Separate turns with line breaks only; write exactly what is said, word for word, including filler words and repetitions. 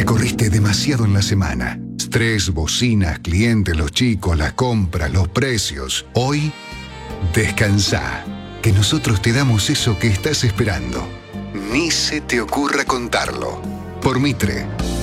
Corriste demasiado en la semana. Estrés, bocinas, clientes, los chicos, las compras, los precios. Hoy, descansá, que nosotros te damos eso que estás esperando. Ni se te ocurra contarlo. Por Mitre,